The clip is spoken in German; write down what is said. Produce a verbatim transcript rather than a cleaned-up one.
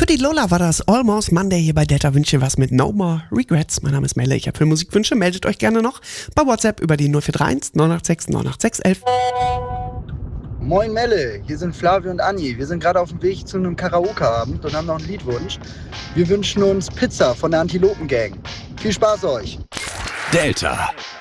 Für die Lola war das Almost Monday hier bei Delta Wünsche was mit No More Regrets. Mein Name ist Melle, ich habe Filmmusikwünsche. Meldet euch gerne noch bei WhatsApp über die null vier drei eins neun acht sechs neun acht sechs elf. Moin Melle, hier sind Flavio und Anni. Wir sind gerade auf dem Weg zu einem Karaoke-Abend und haben noch einen Liedwunsch. Wir wünschen uns Pizza von der Antilopen Gang. Viel Spaß euch! Delta